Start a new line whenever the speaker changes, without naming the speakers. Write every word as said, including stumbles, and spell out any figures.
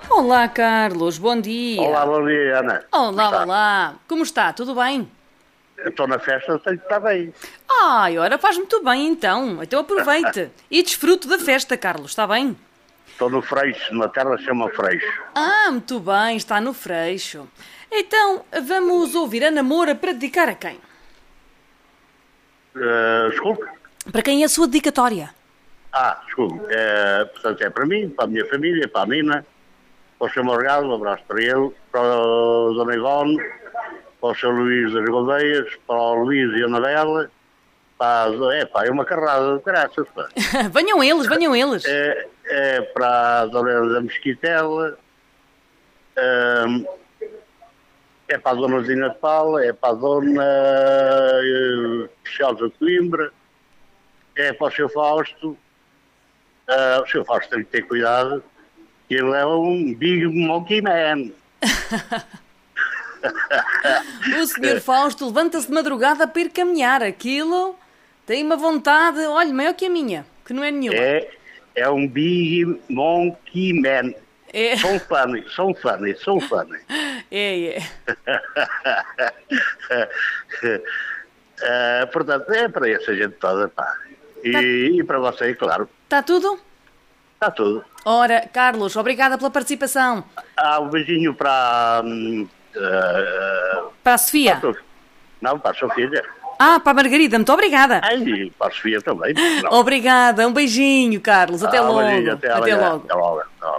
Olá, Carlos, bom dia.
Olá, bom dia, Ana.
Olá, olá. Como está? Tudo bem?
Estou na festa, tenho que estar bem.
Ai, ora, faz muito bem então. Então aproveite e desfrute da festa, Carlos, está bem?
Estou no Freixo, na terra chama Freixo.
Ah, muito bem, está no Freixo. Então, vamos ouvir a Namora para dedicar a quem?
Uh, desculpe?
Para quem é a sua dedicatória?
Ah, desculpe. É, portanto, é para mim, para a minha família, para a Nina, para o seu Morgado, um abraço para ele, para o Dona Ivone, para o seu Luís das Goldeias, para o Luís e a Anabela, para, é pá, é uma carrada de graças, pá.
Venham eles, venham eles.
É, é para a Dona Helena da Mesquitela, é, é para a Dona Zina de Paula, é para a Dona Especial de Coimbra, é para o seu Fausto. Uh, o seu Fausto tem que ter cuidado, que ele é um Big Monkey Man.
O senhor Fausto levanta-se de madrugada para ir caminhar. Aquilo tem uma vontade, olha, maior que a minha, que não é nenhuma.
É, é um Big Monkey Man.
É.
São funny, são funny, são funny.
É, é.
uh, portanto, é para essa gente toda, pá. E, tá. E para você, claro.
Está tudo?
Está tudo.
Ora, Carlos, obrigada pela participação.
Ah, um beijinho para... Uh,
para a Sofia?
Para a, não, para a sua filha.
Ah, para a Margarida, muito obrigada.
Ai, para a Sofia também. Não.
Obrigada, um beijinho, Carlos. Até
ah,
logo.
Um beijinho, até,
até
amanhã.
logo.
Até logo. Até logo.